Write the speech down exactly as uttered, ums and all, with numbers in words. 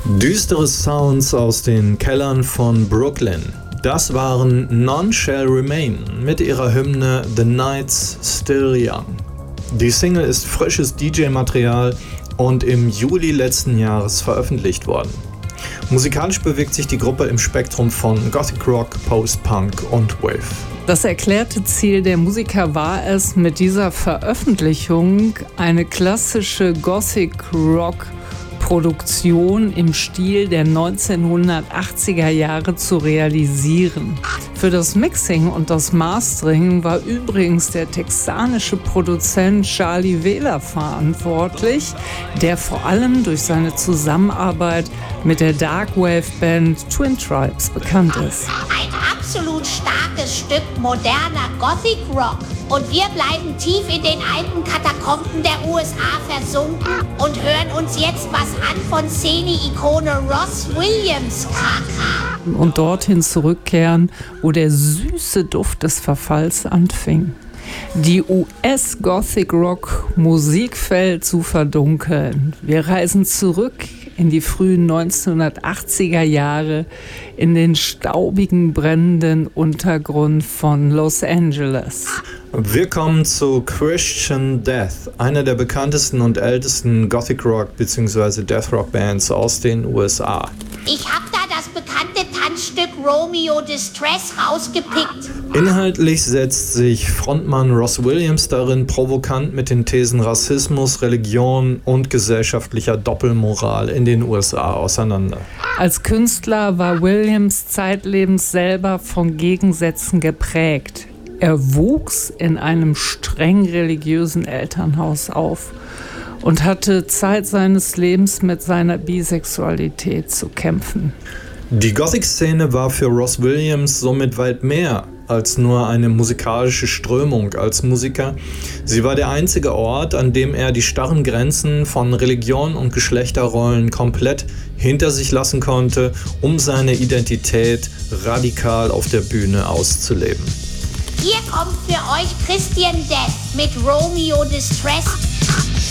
Düstere Sounds aus den Kellern von Brooklyn. Das waren None Shall Remain mit ihrer Hymne The Night's Still Young. Die Single ist frisches D J-Material und im Juli letzten Jahres veröffentlicht worden. Musikalisch bewegt sich die Gruppe im Spektrum von Gothic Rock, Post-Punk und Wave. Das erklärte Ziel der Musiker war es, mit dieser Veröffentlichung eine klassische Gothic Rock Produktion im Stil der neunzehnhundertachtziger Jahre zu realisieren. Für das Mixing und das Mastering war übrigens der texanische Produzent Charlie Wheeler verantwortlich, der vor allem durch seine Zusammenarbeit mit der Darkwave-Band Twin Tribes bekannt ist. Ein absolut starkes Stück moderner Gothic Rock. Und wir bleiben tief in den alten Katakomben der U S A versunken und hören uns jetzt was an von Szene-Ikone Ross Williams, K K. Und dorthin zurückkehren, wo der süße Duft des Verfalls anfing. Die U S-Gothic-Rock-Musikwelt zu verdunkeln. Wir reisen zurück in die frühen neunzehnhundertachtziger Jahre in den staubigen, brennenden Untergrund von Los Angeles. Wir kommen zu Christian Death, einer der bekanntesten und ältesten Gothic Rock bzw. Death Rock Bands aus den U S A. Ich hab da das bekannte Tanzstück Romeo Distress rausgepickt. Inhaltlich setzt sich Frontmann Ross Williams darin provokant mit den Thesen Rassismus, Religion und gesellschaftlicher Doppelmoral in den U S A auseinander. Als Künstler war Williams zeitlebens selber von Gegensätzen geprägt. Er wuchs in einem streng religiösen Elternhaus auf und hatte Zeit seines Lebens mit seiner Bisexualität zu kämpfen. Die Gothic-Szene war für Ross Williams somit weit mehr als nur eine musikalische Strömung als Musiker. Sie war der einzige Ort, an dem er die starren Grenzen von Religion und Geschlechterrollen komplett hinter sich lassen konnte, um seine Identität radikal auf der Bühne auszuleben. Hier kommt für euch Christian Death mit Romeo Distress.